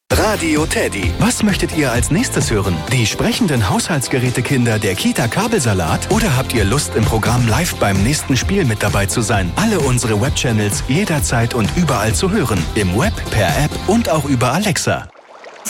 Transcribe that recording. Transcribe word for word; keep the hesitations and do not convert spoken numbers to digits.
Radio Teddy. Was möchtet ihr als nächstes hören? Die sprechenden Haushaltsgerätekinder der Kita Kabelsalat? Oder habt ihr Lust, im Programm live beim nächsten Spiel mit dabei zu sein? Alle unsere Webchannels jederzeit und überall zu hören. Im Web, per App und auch über Alexa.